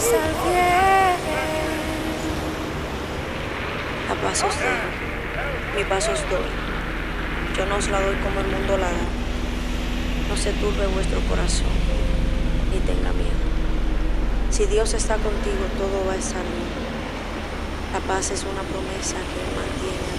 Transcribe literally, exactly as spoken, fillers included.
estar bien. La paz os dejo, mi paz os doy. Yo no os la doy como el mundo la da. No se turbe vuestro corazón, ni tenga miedo. Si Dios está contigo, todo va a estar bien. La paz es una promesa que Él mantiene.